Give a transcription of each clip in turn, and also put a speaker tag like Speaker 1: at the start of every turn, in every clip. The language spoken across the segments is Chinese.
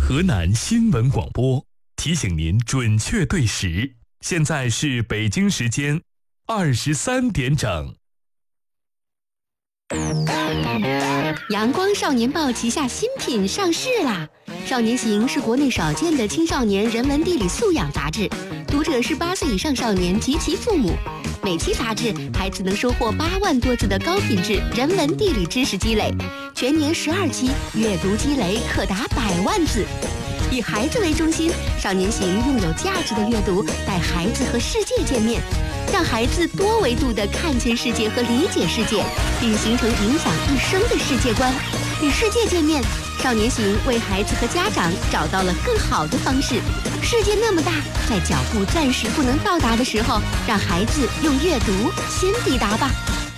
Speaker 1: 河南新闻广播提醒您准确对时，现在是北京时间23点整。
Speaker 2: 阳光少年报旗下新品上市啦！少年行是国内少见的青少年人文地理素养杂志，读者是8岁以上少年及其父母。每期杂志，孩子能收获8万多字的高品质人文地理知识积累，全年12期，阅读积累可达100万字。以孩子为中心，少年行用有价值的阅读带孩子和世界见面，让孩子多维度地看见世界和理解世界，并形成影响一生的世界观。与世界见面，少年行为孩子和家长找到了更好的方式。世界那么大，在脚步暂时不能到达的时候，让孩子用阅读先抵达吧。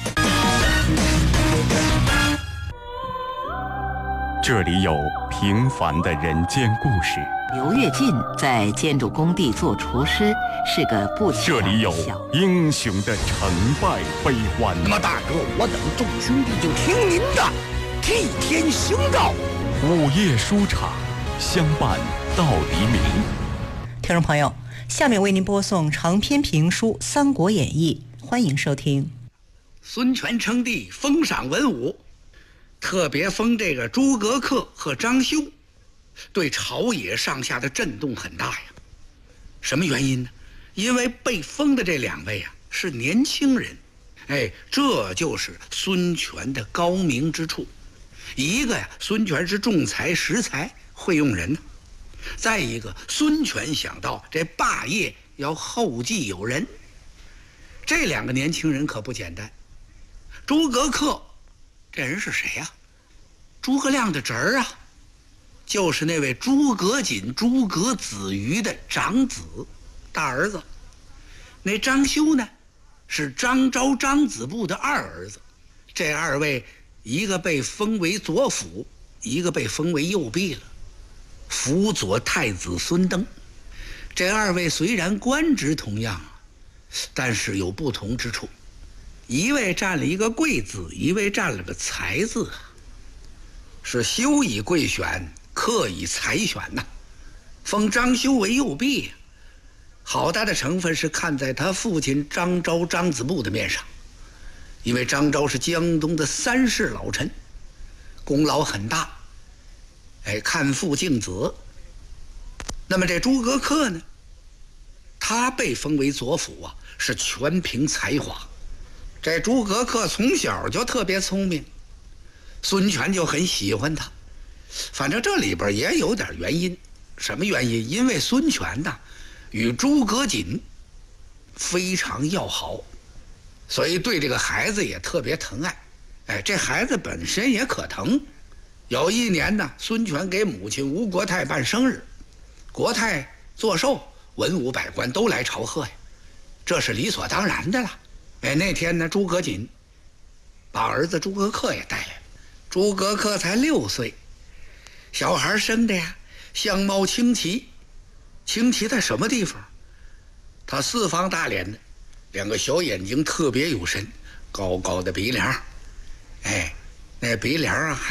Speaker 3: 这里有平凡的人间故事。
Speaker 4: 刘跃进在建筑工地做厨师，是个不起眼的小。
Speaker 3: 这里有英雄的成败悲欢。
Speaker 5: 那么大哥，我等众兄弟就听您的，替天行道。
Speaker 3: 午夜书场，相伴到黎明。
Speaker 6: 听众朋友，下面为您播送长篇评书《三国演义》，欢迎收听。
Speaker 5: 孙权称帝，封赏文武，特别封这个诸葛恪和张修，对朝野上下的震动很大呀。什么原因呢？因为被封的这2位啊是年轻人，这就是孙权的高明之处。一个呀，孙权是重才识才，会用人呢；再一个，孙权想到这霸业要后继有人。这2个年轻人可不简单。诸葛恪这人是谁呀？诸葛亮的侄儿啊，就是那位诸葛瑾、诸葛子瑜的长子，大儿子。那张修呢，是张昭、张子布的二儿子。这2位，一个被封为左辅，一个被封为右弼了，辅佐太子孙登。这2位虽然官职同样，但是有不同之处。一位占了一个贵字，一位占了个才字，是修以贵选，克以才选呐。封张修为右弼，好大的成分是看在他父亲张昭、张子布的面上。因为张昭是江东的3世老臣，功劳很大，看父敬子。那么这诸葛恪呢，他被封为左辅啊，是全凭才华。这诸葛恪从小就特别聪明，孙权就很喜欢他。反正这里边也有点原因。什么原因？因为孙权呢与诸葛瑾非常要好，所以对这个孩子也特别疼爱。这孩子本身也可疼。有一年呢，孙权给母亲吴国太办生日，国太做寿，文武百官都来朝贺呀，这是理所当然的了。那天呢，诸葛瑾把儿子诸葛恪也带来了。诸葛恪才6岁，小孩生的呀，相貌清奇。清奇在什么地方？他4方大脸的，2个小眼睛特别有神，高高的鼻梁，那鼻梁啊